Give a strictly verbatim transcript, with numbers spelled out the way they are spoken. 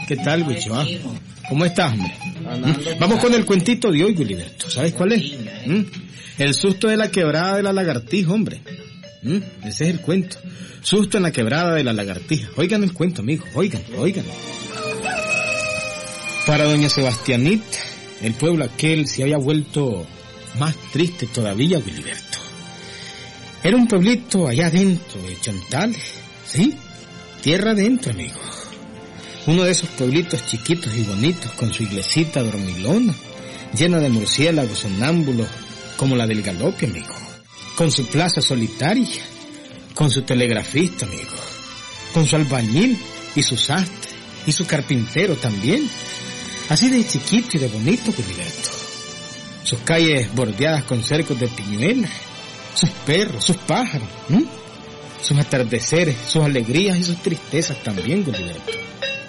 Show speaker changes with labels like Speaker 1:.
Speaker 1: ¿Qué tal, Wicho? ¿Cómo estás, hombre? ¿Mm? Vamos con el cuentito de hoy, Wiliberto. ¿Sabes cuál es? ¿Mm? El susto de la quebrada de la lagartija, hombre. ¿Mm? Ese es el cuento. Susto en la quebrada de la lagartija. Oigan el cuento, amigos. Oigan, oigan. Para doña Sebastianita, el pueblo aquel se había vuelto más triste todavía, Wiliberto. Era un pueblito allá adentro de Chontales, ¿sí? Tierra adentro, amigo. Uno de esos pueblitos chiquitos y bonitos con su iglesita dormilona, llena de murciélagos sonámbulos como la del Galope, amigo. Con su plaza solitaria, con su telegrafista, amigo. Con su albañil y su sastre y su carpintero también. Así de chiquito y de bonito, Wiliberto. Sus calles bordeadas con cercos de piñuelas, sus perros, sus pájaros, ¿m? sus atardeceres, sus alegrías y sus tristezas también, Wiliberto.